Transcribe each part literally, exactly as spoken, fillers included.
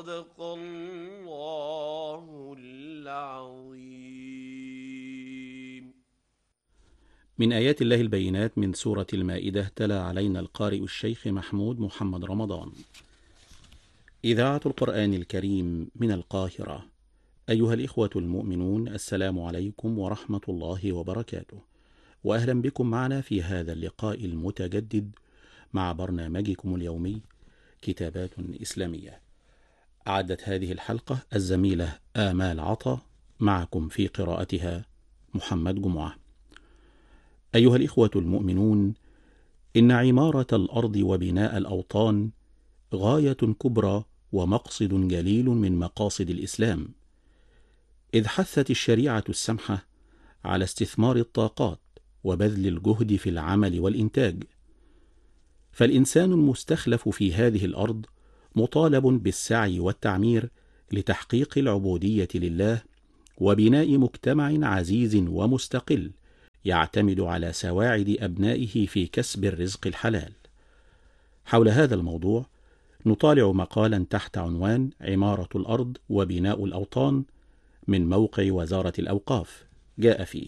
صدق الله العظيم. من آيات الله البينات من سورة المائدة، تلا علينا القارئ الشيخ محمود محمد رمضان. إذاعة القرآن الكريم من القاهرة. أيها الإخوة المؤمنون، السلام عليكم ورحمة الله وبركاته، وأهلا بكم معنا في هذا اللقاء المتجدد مع برنامجكم اليومي كتابات إسلامية. أعدت هذه الحلقة الزميلة آمال عطا، معكم في قراءتها محمد جمعة. أيها الإخوة المؤمنون، إن عمارة الأرض وبناء الأوطان غاية كبرى ومقصد جليل من مقاصد الإسلام، إذ حثت الشريعة السمحة على استثمار الطاقات وبذل الجهد في العمل والإنتاج. فالإنسان المستخلف في هذه الأرض مطالب بالسعي والتعمير لتحقيق العبودية لله وبناء مجتمع عزيز ومستقل يعتمد على سواعد أبنائه في كسب الرزق الحلال. حول هذا الموضوع نطالع مقالا تحت عنوان عمارة الأرض وبناء الأوطان من موقع وزارة الأوقاف. جاء فيه: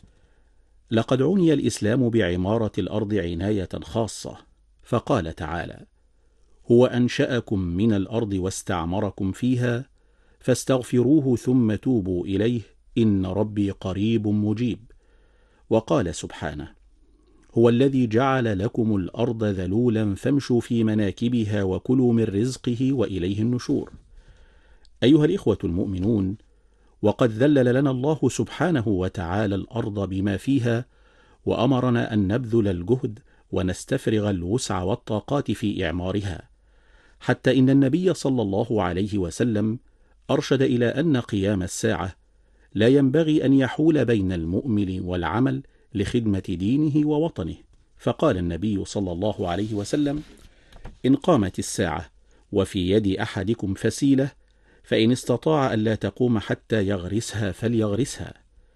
لقد عني الإسلام بعمارة الأرض عناية خاصة، فقال تعالى: هو أنشأكم من الأرض واستعمركم فيها فاستغفروه ثم توبوا إليه إن ربي قريب مجيب. وقال سبحانه: هو الذي جعل لكم الأرض ذلولا فامشوا في مناكبها وكلوا من رزقه وإليه النشور. أيها الإخوة المؤمنون، وقد ذلل لنا الله سبحانه وتعالى الأرض بما فيها، وأمرنا أن نبذل الجهد ونستفرغ الوسع والطاقات في إعمارها، حتى إن النبي صلى الله عليه وسلم أرشد إلى أن قيام الساعة لا ينبغي أن يحول بين المؤمن والعمل لخدمة دينه ووطنه. فقال النبي صلى الله عليه وسلم: إن قامت الساعة وفي يد أحدكم فسيلة فإن استطاع ألا تقوم حتى يغرسها فليغرسها.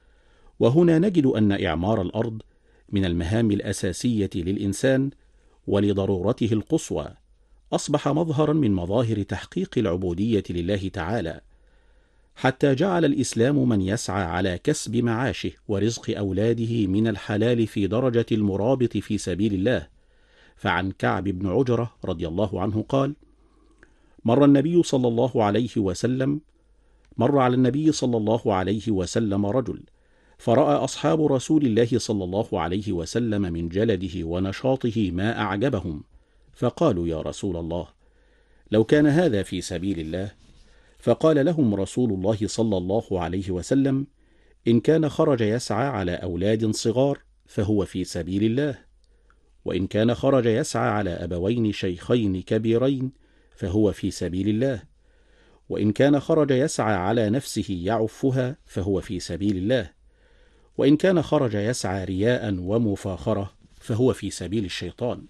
وهنا نجد أن إعمار الأرض من المهام الأساسية للإنسان، ولضرورته القصوى أصبح مظهرا من مظاهر تحقيق العبودية لله تعالى، حتى جعل الإسلام من يسعى على كسب معاشه ورزق أولاده من الحلال في درجة المرابط في سبيل الله. فعن كعب بن عجرة رضي الله عنه قال: مر النبي صلى الله عليه وسلم مر على النبي صلى الله عليه وسلم رجل، فرأى أصحاب رسول الله صلى الله عليه وسلم من جلده ونشاطه ما أعجبهم، فقالوا: يا رسول الله، لو كان هذا في سبيل الله. فقال لهم رسول الله صلى الله عليه وسلم: إن كان خرج يسعى على أولاد صغار فهو في سبيل الله، وإن كان خرج يسعى على أبوين شيخين كبيرين فهو في سبيل الله، وإن كان خرج يسعى على نفسه يعفها فهو في سبيل الله، وإن كان خرج يسعى رياء ومفاخرة فهو في سبيل الشيطان.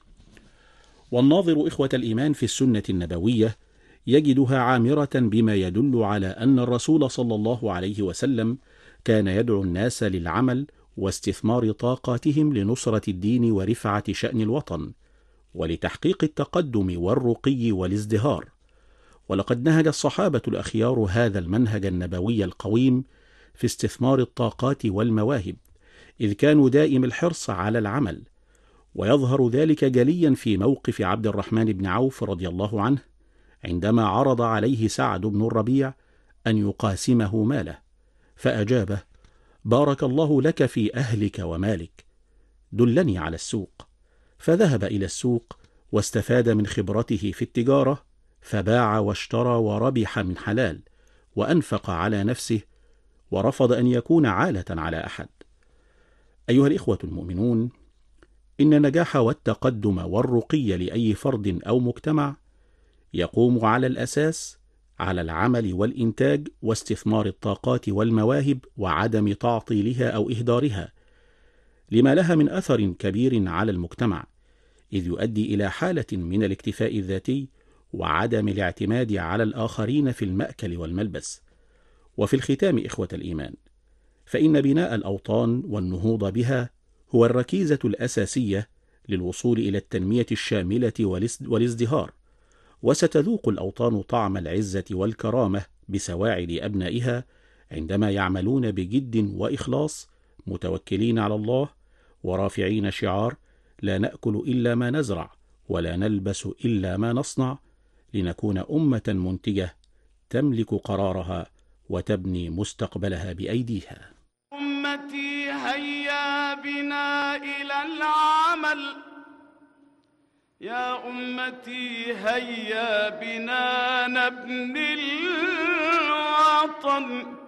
والناظر إخوة الإيمان في السنة النبوية يجدها عامرة بما يدل على أن الرسول صلى الله عليه وسلم كان يدعو الناس للعمل واستثمار طاقاتهم لنصرة الدين ورفعة شأن الوطن ولتحقيق التقدم والرقي والازدهار. ولقد نهج الصحابة الأخيار هذا المنهج النبوي القويم في استثمار الطاقات والمواهب، إذ كانوا دائم الحرص على العمل. ويظهر ذلك جليا في موقف عبد الرحمن بن عوف رضي الله عنه عندما عرض عليه سعد بن الربيع أن يقاسمه ماله، فأجابه: بارك الله لك في أهلك ومالك، دلني على السوق. فذهب إلى السوق واستفاد من خبرته في التجارة، فباع واشترى وربح من حلال، وأنفق على نفسه، ورفض أن يكون عالة على أحد. أيها الإخوة المؤمنون، إن النجاح والتقدم والرقي لأي فرد أو مجتمع يقوم على الأساس على العمل والإنتاج واستثمار الطاقات والمواهب وعدم تعطيلها أو إهدارها، لما لها من أثر كبير على المجتمع، إذ يؤدي إلى حالة من الاكتفاء الذاتي وعدم الاعتماد على الآخرين في المأكل والملبس. وفي الختام إخوة الإيمان، فإن بناء الأوطان والنهوض بها هو الركيزة الأساسية للوصول إلى التنمية الشاملة والازدهار، وستذوق الأوطان طعم العزة والكرامة بسواعد أبنائها عندما يعملون بجد وإخلاص، متوكلين على الله ورافعين شعار: لا نأكل إلا ما نزرع ولا نلبس إلا ما نصنع، لنكون أمة منتجة تملك قرارها وتبني مستقبلها بأيديها. أمتي هيا بنا إلى العمل، يا أمتي هيا بنا نبني الوطن،